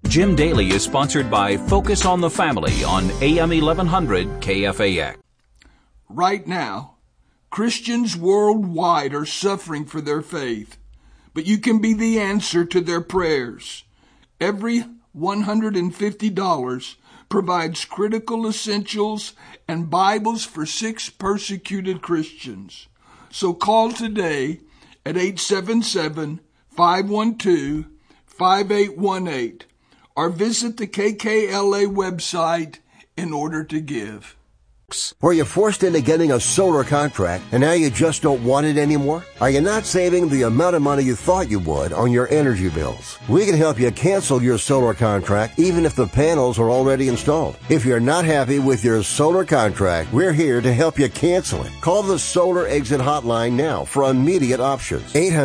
Jim Daly is sponsored by Focus on the Family on AM 1100 KFAX. Right now, Christians worldwide are suffering for their faith, but you can be the answer to their prayers. Every $150 provides critical essentials and Bibles for 6 persecuted Christians. So call today at 877-512-5818 or visit the KKLA website in order to give. Were you forced into getting a solar contract and now you just don't want it anymore? Are you not saving the amount of money you thought you would on your energy bills? We can help you cancel your solar contract even if the panels are already installed. If you're not happy with your solar contract, we're here to help you cancel it. Call the Solar Exit Hotline now for immediate options.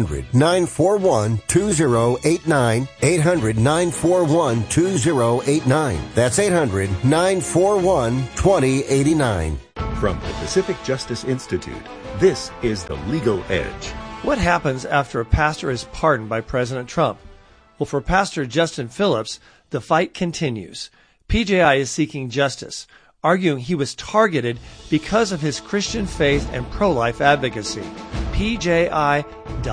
800-941-2089. 800-941-2089. That's 800-941-2089. From the Pacific Justice Institute, this is The Legal Edge. What happens after a pastor is pardoned by President Trump? Well, for Pastor Justin Phillips, the fight continues. PJI is seeking justice, arguing he was targeted because of his Christian faith and pro-life advocacy. PJI.org.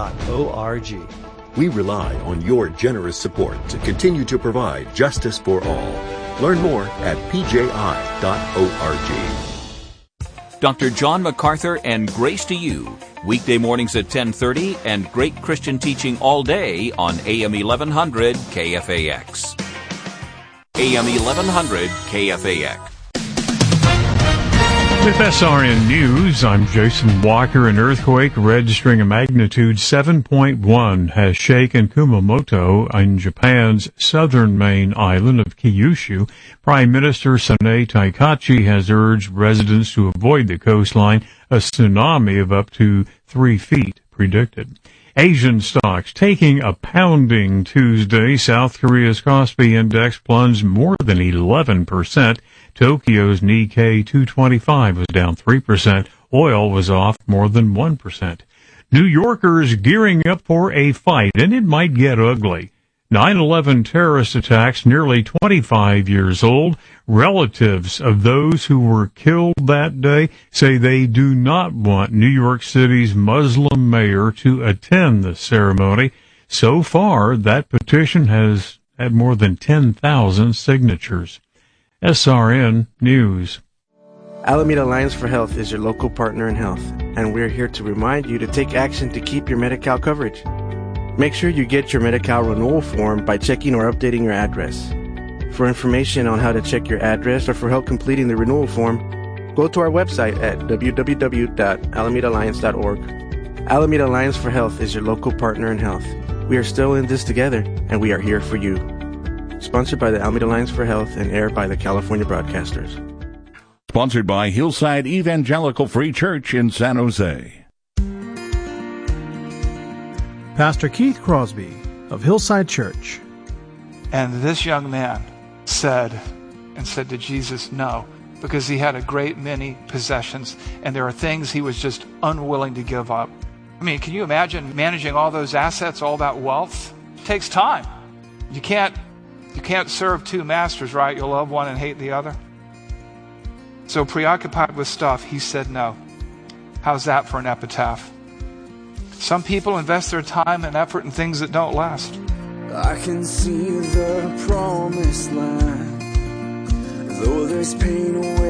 We rely on your generous support to continue to provide justice for all. Learn more at pji.org. Dr. John MacArthur and Grace to You, weekday mornings at 10:30 and great Christian teaching all day on AM 1100 KFAX. AM 1100 KFAX. With SRN News, I'm Jason Walker. An earthquake registering a magnitude 7.1 has shaken Kumamoto in Japan's southern main island of Kyushu. Prime Minister Sanae Taikachi has urged residents to avoid the coastline. A tsunami of up to 3 feet predicted. Asian stocks taking a pounding Tuesday. South Korea's Kospi Index plunged more than 11%. Tokyo's Nikkei 225 was down 3%. Oil was off more than 1%. New Yorkers gearing up for a fight, and it might get ugly. 9/11 terrorist attacks nearly 25 years old. Relatives of those who were killed that day say they do not want New York City's Muslim mayor to attend the ceremony. So far, that petition has had more than 10,000 signatures. SRN News. Alameda Alliance for Health is your local partner in health, and we're here to remind you to take action to keep your Medi-Cal coverage. Make sure you get your Medi-Cal renewal form by checking or updating your address. For information on how to check your address or for help completing the renewal form, go to our website at www.alamedaalliance.org. Alameda Alliance for Health is your local partner in health. We are still in this together, and we are here for you. Sponsored by the Alameda Alliance for Health and aired by the California Broadcasters. Sponsored by Hillside Evangelical Free Church in San Jose. Pastor Keith Crosby of Hillside Church. And this young man said to Jesus no, because he had a great many possessions and there are things he was just unwilling to give up. I mean, can you imagine managing all those assets, all that wealth? It takes time. You can't serve 2 masters, right? You'll love one and hate the other. So preoccupied with stuff, he said no. How's that for an epitaph? Some people invest their time and effort in things that don't last. I can see the promised land, though there's pain